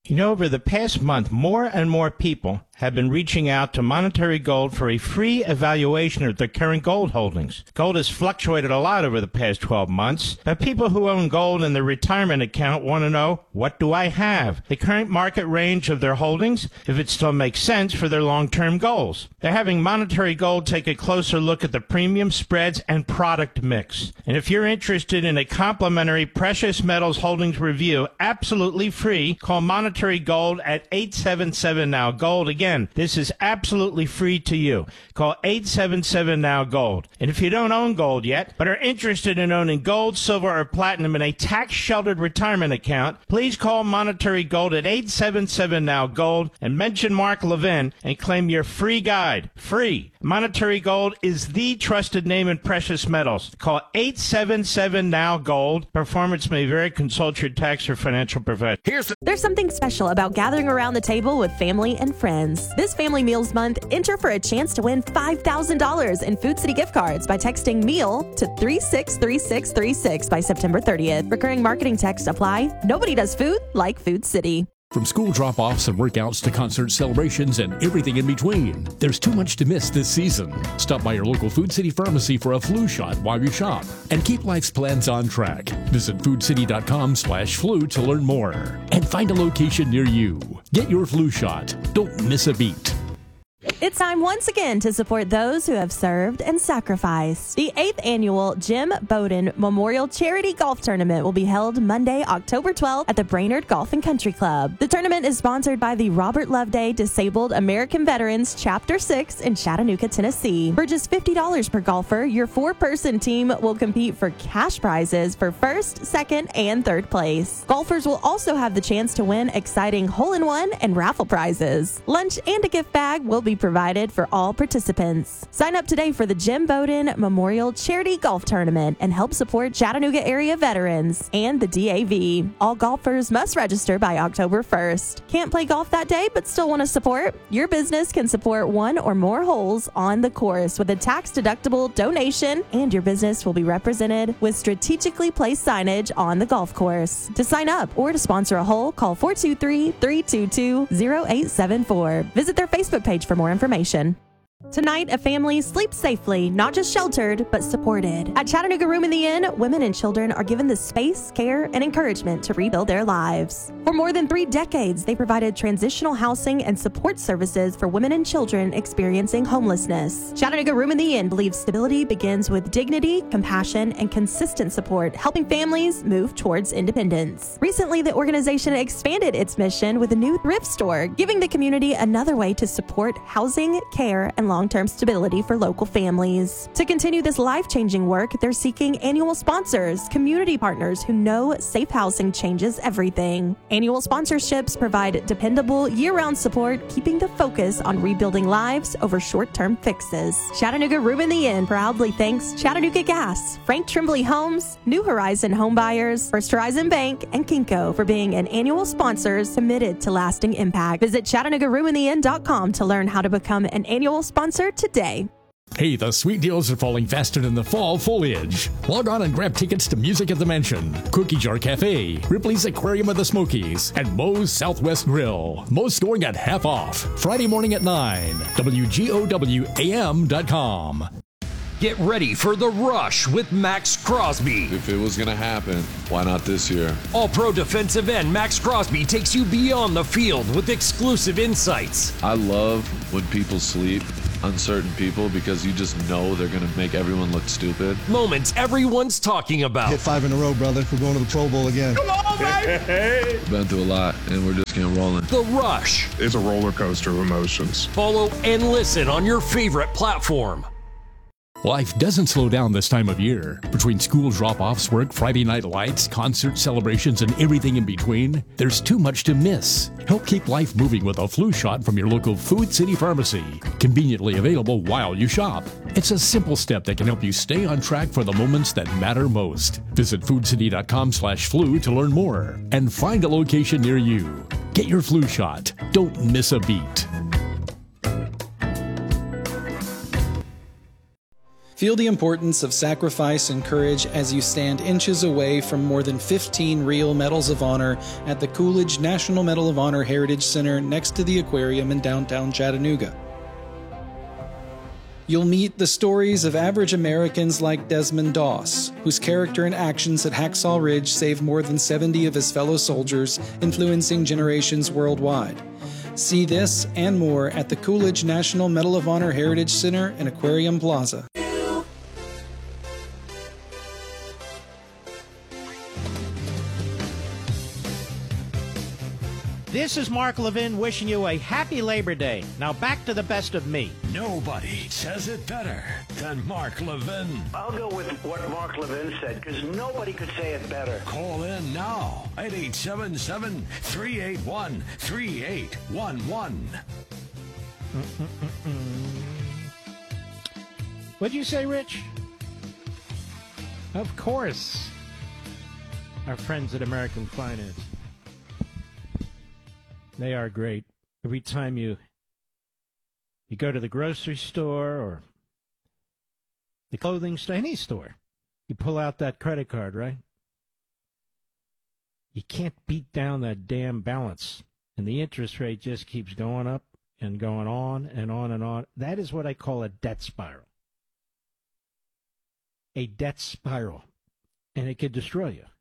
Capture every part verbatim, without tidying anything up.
You know, over the past month, more and more people have been reaching out to Monetary Gold for a free evaluation of their current gold holdings. Gold has fluctuated a lot over the past twelve months, but people who own gold in their retirement account want to know, what do I have? The current market range of their holdings, if it still makes sense for their long-term goals. They're having Monetary Gold take a closer look at the premium spreads and product mix. And if you're interested in a complimentary precious metals holdings review, absolutely free, call Monetary Gold at eight seven seven now gold. Again, this is absolutely free to you. Call eight seven seven now gold. And if you don't own gold yet, but are interested in owning gold, silver, or platinum in a tax-sheltered retirement account, please call Monetary Gold at eight seven seven now gold and mention Mark Levin and claim your free guide. Free. Monetary Gold is the trusted name in precious metals. Call eight seven seven now gold. Performance may vary. Consult your tax or financial professional. Here's the- There's something special about gathering around the table with family and friends. This Family Meals Month, enter for a chance to win five thousand dollars in Food City gift cards by texting MEAL to three six three six three six by September thirtieth. Recurring marketing text apply. Nobody does food like Food City. From school drop-offs and workouts to concert celebrations and everything in between, there's too much to miss this season. Stop by your local Food City pharmacy for a flu shot while you shop. And keep life's plans on track. Visit foodcity.com slash flu to learn more. And find a location near you. Get your flu shot. Don't miss a beat. It's time once again to support those who have served and sacrificed. The eighth annual Jim Bowden Memorial Charity Golf Tournament will be held Monday, October twelfth at the Brainerd Golf and Country Club. The tournament is sponsored by the Robert Loveday Disabled American Veterans Chapter six in Chattanooga, Tennessee. For just fifty dollars per golfer, your four-person team will compete for cash prizes for first, second, and third place. Golfers will also have the chance to win exciting hole-in-one and raffle prizes. Lunch and a gift bag will be provided for all participants. Sign up today for the Jim Bowden Memorial Charity Golf Tournament and help support Chattanooga area veterans and the D A V. All golfers must register by October first. Can't play golf that day but still want to support? Your business can support one or more holes on the course with a tax-deductible donation, and your business will be represented with strategically placed signage on the golf course. To sign up or to sponsor a hole, call four two three, three two two, zero eight seven four. Visit their Facebook page for more information. Tonight, a family sleeps safely, not just sheltered, but supported. At Chattanooga Room in the Inn, women and children are given the space, care, and encouragement to rebuild their lives. For more than three decades, they provided transitional housing and support services for women and children experiencing homelessness. Chattanooga Room in the Inn believes stability begins with dignity, compassion, and consistent support, helping families move towards independence. Recently, the organization expanded its mission with a new thrift store, giving the community another way to support housing, care, and long-term stability for local families. To continue this life-changing work, they're seeking annual sponsors, community partners who know safe housing changes everything. Annual sponsorships provide dependable year-round support, keeping the focus on rebuilding lives over short-term fixes. Chattanooga Room in the Inn proudly thanks Chattanooga Gas, Frank Trimbley Homes, New Horizon Home Buyers, First Horizon Bank, and Kinko for being an annual sponsors committed to lasting impact. Visit Chattanooga Room in the Inn dot com to learn how to become an annual sponsor today. Hey, the sweet deals are falling faster than the fall foliage. Log on and grab tickets to Music at the Mansion, Cookie Jar Cafe, Ripley's Aquarium of the Smokies, and Moe's Southwest Grill. Most going at half off. Friday morning at nine. W G O W A M dot com. Get ready for The Rush with Max Crosby. If it was going to happen, why not this year? All-pro defensive end Max Crosby takes you beyond the field with exclusive insights. I love when people sleep on certain people because you just know they're going to make everyone look stupid. Moments everyone's talking about. Hit five in a row, brother. We're going to the Pro Bowl again. Come on, baby! Been through a lot, and we're just getting rolling. The Rush. It's a roller coaster of emotions. Follow and listen on your favorite platform. Life doesn't slow down this time of year. Between school drop-offs, work, Friday night lights, concert celebrations, and everything in between, there's too much to miss. Help keep life moving with a flu shot from your local Food City pharmacy. Conveniently available while you shop. It's a simple step that can help you stay on track for the moments that matter most. Visit foodcity.com slash flu to learn more and find a location near you. Get your flu shot. Don't miss a beat. Feel the importance of sacrifice and courage as you stand inches away from more than fifteen real Medals of Honor at the Coolidge National Medal of Honor Heritage Center next to the aquarium in downtown Chattanooga. You'll meet the stories of average Americans like Desmond Doss, whose character and actions at Hacksaw Ridge saved more than seventy of his fellow soldiers, influencing generations worldwide. See this and more at the Coolidge National Medal of Honor Heritage Center and Aquarium Plaza. This is Mark Levin wishing you a happy Labor Day. Now back to the best of me. Nobody says it better than Mark Levin. I'll go with what Mark Levin said, because nobody could say it better. Call in now at eight seven seven, three eight one, three eight one one. What'd you say, Rich? Of course. Our friends at American Finance. They are great. Every time you you go to the grocery store or the clothing store, any store, you pull out that credit card, right? You can't beat down that damn balance. And the interest rate just keeps going up and going on and on and on. That is what I call a debt spiral. A debt spiral. And it could destroy you.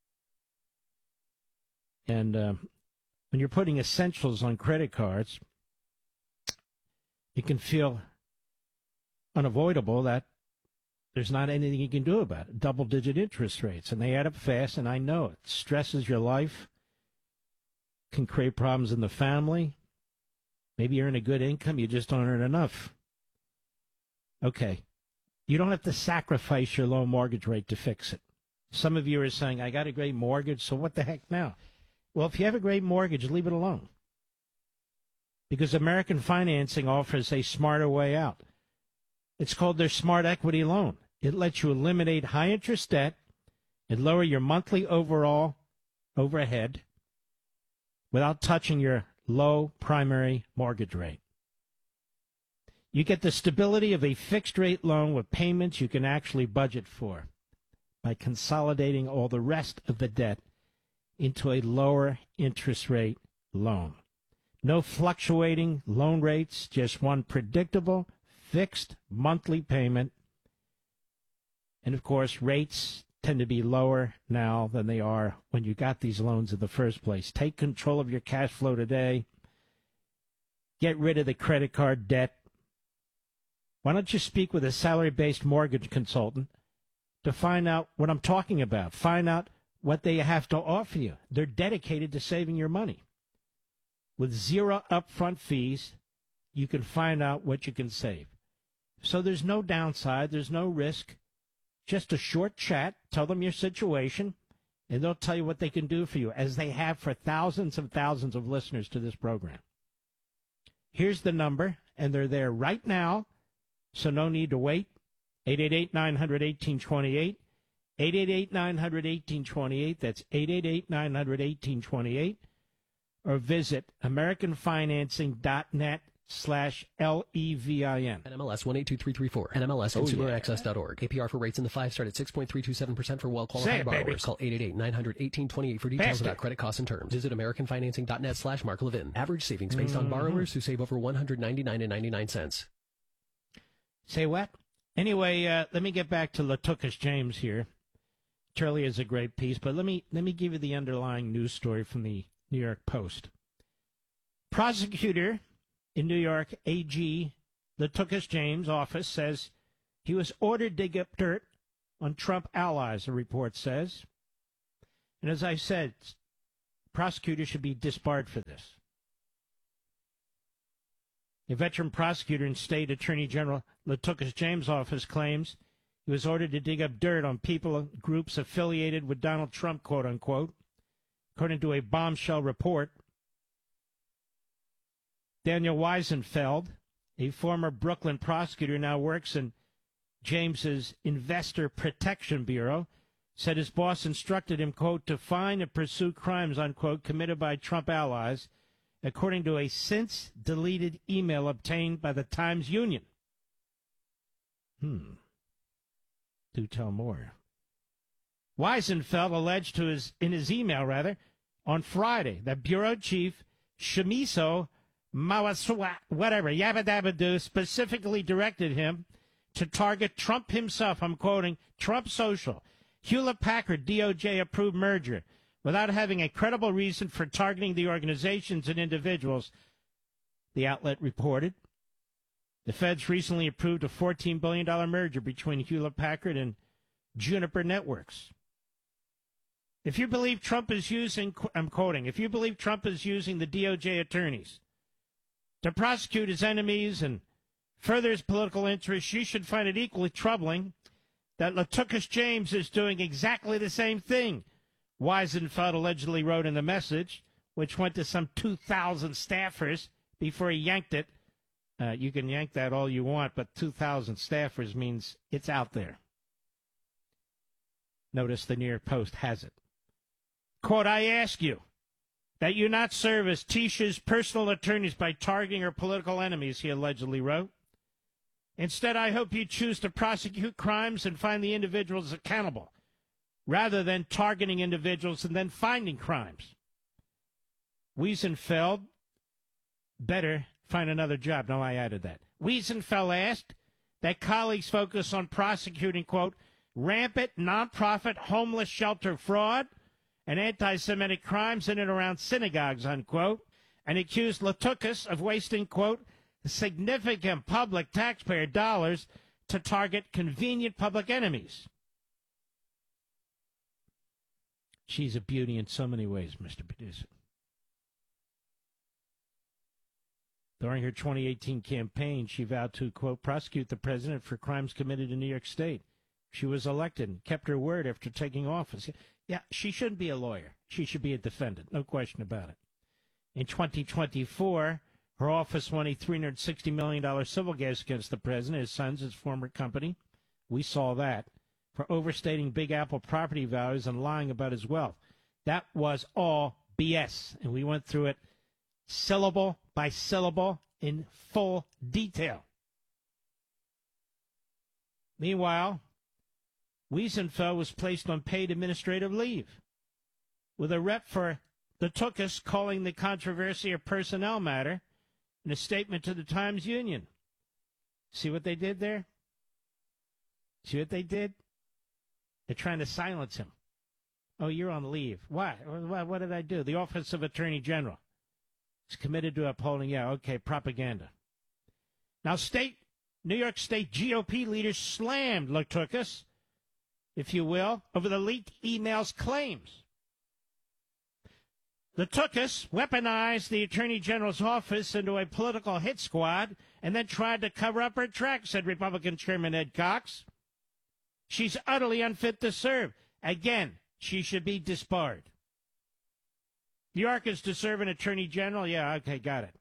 And um, when you're putting essentials on credit cards, it can feel unavoidable that there's not anything you can do about it. Double-digit interest rates, and they add up fast, and I know it. Stresses your life, can create problems in the family. Maybe you earn a good income, you just don't earn enough. Okay, you don't have to sacrifice your low mortgage rate to fix it. Some of you are saying, I got a great mortgage, so what the heck now? Well, if you have a great mortgage, leave it alone. Because American Financing offers a smarter way out. It's called their Smart Equity Loan. It lets you eliminate high-interest debt and lower your monthly overall overhead without touching your low primary mortgage rate. You get the stability of a fixed-rate loan with payments you can actually budget for by consolidating all the rest of the debt into a lower interest rate loan. No fluctuating loan rates, just one predictable, fixed monthly payment. And, of course, rates tend to be lower now than they are when you got these loans in the first place. Take control of your cash flow today. Get rid of the credit card debt. Why don't you speak with a salary-based mortgage consultant to find out what I'm talking about? Find out what they have to offer you. They're dedicated to saving your money. With zero upfront fees, you can find out what you can save. So there's no downside, there's no risk. Just a short chat, tell them your situation, and they'll tell you what they can do for you, as they have for thousands and thousands of listeners to this program. Here's the number, and they're there right now, so no need to wait. eight eight eight, nine hundred, eighteen twenty-eight. eight eight eight, nine hundred, eighteen twenty-eight. That's eight eight eight, nine hundred, eighteen twenty-eight. Or visit americanfinancing.net slash L-E-V-I-N. N M L S one eight two three three four. N M L S consumer access dot org. A P R for rates in the five start at six point three two seven percent for well-qualified borrowers. Baby. Call eight eight eight, nine hundred, eighteen twenty-eight for details about credit costs and terms. Visit americanfinancing.net slash Mark Levin. Average savings based mm-hmm. on borrowers who save over one hundred ninety-nine dollars and ninety-nine cents. Say what? Anyway, uh, let me get back to Latucus James here. Charlie is a great piece, but let me let me give you the underlying news story from the New York Post. Prosecutor in New York, A G Latucus James' office says he was ordered to dig up dirt on Trump allies, the report says. And as I said, prosecutors should be disbarred for this. A veteran prosecutor in State Attorney General Latucus James' office claims he was ordered to dig up dirt on people and groups affiliated with Donald Trump, quote unquote. According to a bombshell report, Daniel Weisenfeld, a former Brooklyn prosecutor, now works in James's Investor Protection Bureau, said his boss instructed him, quote, to find and pursue crimes, unquote, committed by Trump allies, according to a since-deleted email obtained by the Times Union. Hmm. Do tell more. Weisenfeld alleged to his in his email, rather, on Friday that Bureau Chief Shimiso Mawasua, whatever, Yabba Dabba Doo, specifically directed him to target Trump himself. I'm quoting, Trump Social, Hewlett-Packard D O J-approved merger, without having a credible reason for targeting the organizations and individuals, the outlet reported. The feds recently approved a fourteen billion dollars merger between Hewlett-Packard and Juniper Networks. If you believe Trump is using, I'm quoting, if you believe Trump is using the D O J attorneys to prosecute his enemies and further his political interests, you should find it equally troubling that Latuckus James is doing exactly the same thing, Weisenfeld allegedly wrote in the message, which went to some two thousand staffers before he yanked it. Uh, you can yank that all you want, but two thousand staffers means it's out there. Notice the New York Post has it. Quote, I ask you that you not serve as Tisha's personal attorneys by targeting her political enemies, he allegedly wrote. Instead, I hope you choose to prosecute crimes and find the individuals accountable, rather than targeting individuals and then finding crimes. Wiesenfeld better find another job. No, I added that. Wiesenfeld asked that colleagues focus on prosecuting, quote, rampant nonprofit homeless shelter fraud and anti-Semitic crimes in and around synagogues, unquote, and accused Latuckus of wasting, quote, significant public taxpayer dollars to target convenient public enemies. She's a beauty in so many ways, Mister Producer. During her twenty eighteen campaign, she vowed to, quote, prosecute the president for crimes committed in New York State. She was elected and kept her word after taking office. Yeah, she shouldn't be a lawyer. She should be a defendant. No question about it. In twenty twenty-four, her office won a three hundred sixty million dollars civil case against the president, his sons, his former company. We saw that. For overstating Big Apple property values and lying about his wealth. That was all B S, and we went through it syllable by syllable in full detail. Meanwhile, Wiesenfeld was placed on paid administrative leave, with a rep for Latuckus calling the controversy a personnel matter in a statement to the Times-Union. See what they did there? See what they did? They're trying to silence him. Oh, you're on leave. Why? What did I do? The Office of Attorney General is committed to upholding, yeah, okay, propaganda. Now, state, New York State G O P leaders slammed Latuckus, if you will, over the leaked emails claims. Latuckus weaponized the Attorney General's office into a political hit squad and then tried to cover up her tracks, said Republican Chairman Ed Cox. She's utterly unfit to serve. Again, she should be disbarred. New York is to serve an Attorney General? Yeah, okay, got it.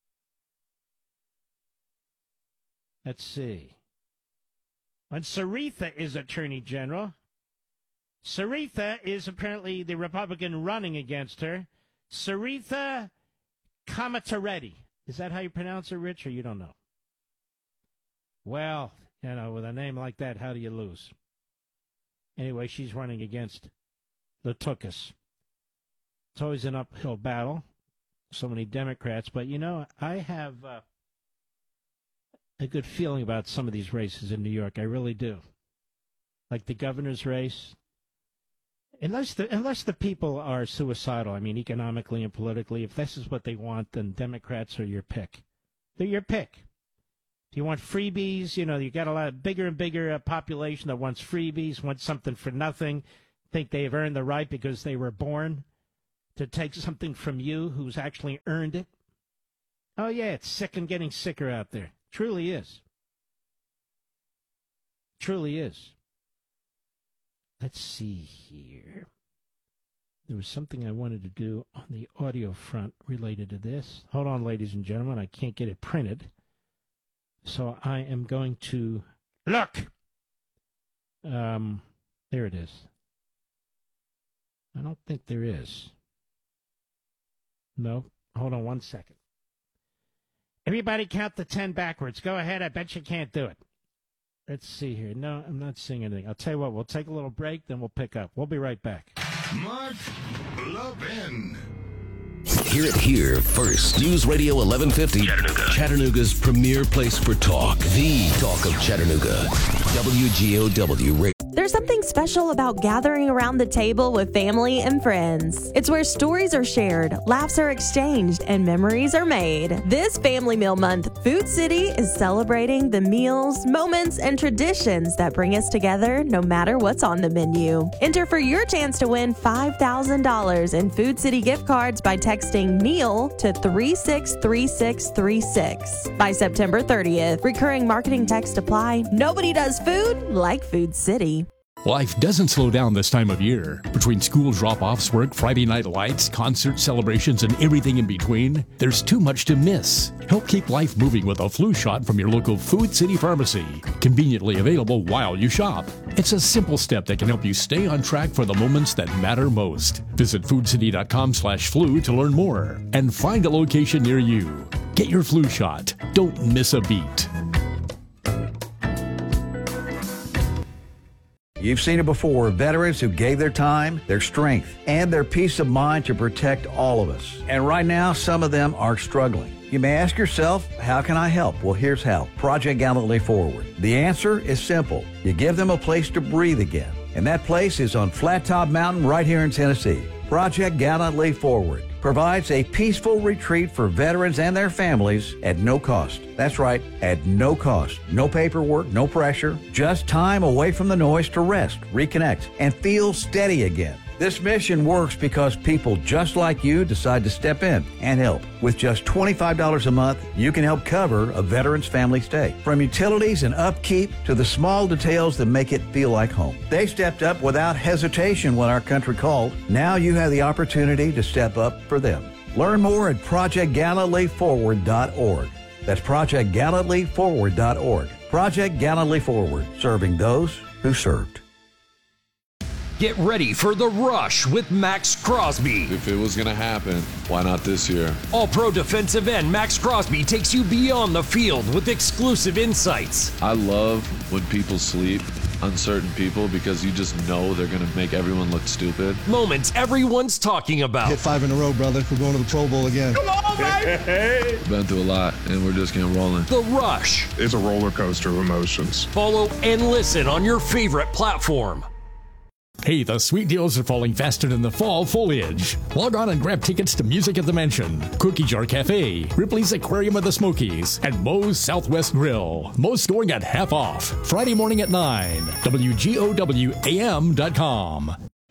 Let's see. When Sarita is Attorney General, Sarita is apparently the Republican running against her. Sarita Kamatareddy. Is that how you pronounce her, Rich, or you don't know? Well, you know, with a name like that, how do you lose? Anyway, she's running against Latuckus. It's always an uphill battle. So many Democrats. But, you know, I have uh, a good feeling about some of these races in New York. I really do. Like the governor's race. Unless the, unless the people are suicidal, I mean, economically and politically, if this is what they want, then Democrats are your pick. They're your pick. If you want freebies, you know, you got a lot bigger and bigger uh, population that wants freebies, wants something for nothing, think they've earned the right because they were born to take something from you who's actually earned it. Oh, yeah, it's sick and getting sicker out there. Truly is. Truly is. Let's see here. There was something I wanted to do on the audio front related to this. Hold on, ladies and gentlemen. I can't get it printed. So I am going to look. Um, there it is. I don't think there is. No. Hold on one second. Everybody count the ten backwards. Go ahead. I bet you can't do it. Let's see here. No, I'm not seeing anything. I'll tell you what, we'll take a little break, then we'll pick up. We'll be right back. Mark Levin. Hear it here first. News Radio eleven fifty. Chattanooga. Chattanooga's premier place for talk. The talk of Chattanooga. W G O W Radio. There's something special about gathering around the table with family and friends. It's where stories are shared, laughs are exchanged, and memories are made. This Family Meal Month, Food City is celebrating the meals, moments, and traditions that bring us together no matter what's on the menu. Enter for your chance to win five thousand dollars in Food City gift cards by texting MEAL to three six three six three six. By September thirtieth, recurring marketing text apply. Nobody does food like Food City. Life doesn't slow down this time of year. Between school drop-offs, work, Friday night lights, concert celebrations, and everything in between, there's too much to miss. Help keep life moving with a flu shot from your local Food City Pharmacy. Conveniently available while you shop. It's a simple step that can help you stay on track for the moments that matter most. Visit foodcity.com slash flu to learn more and find a location near you. Get your flu shot. Don't miss a beat. You've seen it before, veterans who gave their time, their strength, and their peace of mind to protect all of us. And right now, some of them are struggling. You may ask yourself, how can I help? Well, here's how. Project Gallantly Forward. The answer is simple. You give them a place to breathe again. And that place is on Flat Top Mountain right here in Tennessee. Project Gallantly Forward provides a peaceful retreat for veterans and their families at no cost. That's right, at no cost. No paperwork, no pressure, just time away from the noise to rest, reconnect, and feel steady again. This mission works because people just like you decide to step in and help. With just twenty-five dollars a month, you can help cover a veteran's family stay. From utilities and upkeep to the small details that make it feel like home. They stepped up without hesitation when our country called. Now you have the opportunity to step up for them. Learn more at project gallantly forward dot org. That's project gallantly forward dot org. Project Gallantly Forward, serving those who served. Get ready for The Rush with Max Crosby. If it was going to happen, why not this year? All-pro defensive end Max Crosby takes you beyond the field with exclusive insights. I love when people sleep, uncertain people, because you just know they're going to make everyone look stupid. Moments everyone's talking about. Hit five in a row, brother. We're going to the Pro Bowl again. Come on, baby! We've been through a lot, and we're just getting rolling. The Rush. It's a roller coaster of emotions. Follow and listen on your favorite platform. Hey, the sweet deals are falling faster than the fall foliage. Log on and grab tickets to Music at the Mansion, Cookie Jar Cafe, Ripley's Aquarium of the Smokies, and Moe's Southwest Grill. Most going at half off. Friday morning at nine. W G O W A M dot com.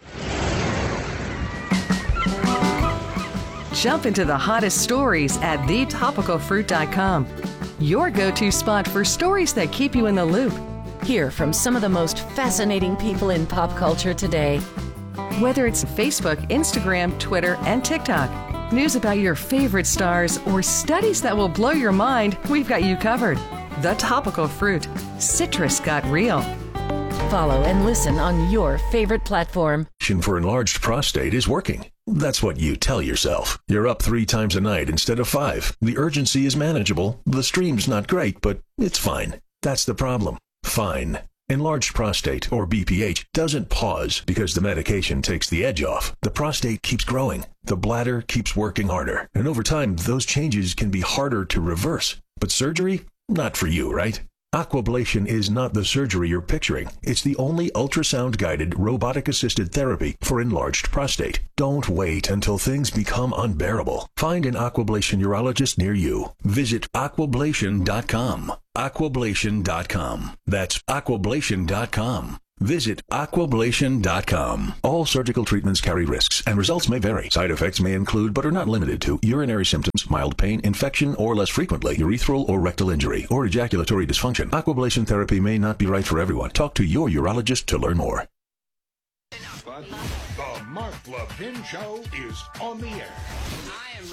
Jump into the hottest stories at the topical fruit dot com. Your go-to spot for stories that keep you in the loop. Hear from some of the most fascinating people in pop culture today. Whether it's Facebook, Instagram, Twitter, and TikTok, news about your favorite stars, or studies that will blow your mind, we've got you covered. The Topical Fruit. Citrus got real. Follow and listen on your favorite platform. For enlarged prostate is working. That's what you tell yourself. You're up three times a night instead of five. The urgency is manageable. The stream's not great, but it's fine. That's the problem. Fine. Enlarged prostate, or B P H, doesn't pause because the medication takes the edge off. The prostate keeps growing. The bladder keeps working harder. And over time, those changes can be harder to reverse. But surgery? Not for you, right? Aquablation is not the surgery you're picturing. It's the only ultrasound-guided, robotic-assisted therapy for enlarged prostate. Don't wait until things become unbearable. Find an Aquablation urologist near you. Visit aquablation dot com. aquablation dot com. That's aquablation dot com. Visit aquablation dot com. All surgical treatments carry risks, and results may vary. Side effects may include, but are not limited to, urinary symptoms, mild pain, infection, or less frequently, urethral or rectal injury, or ejaculatory dysfunction. Aquablation therapy may not be right for everyone. Talk to your urologist to learn more. But the Mark Levin Show is on the air.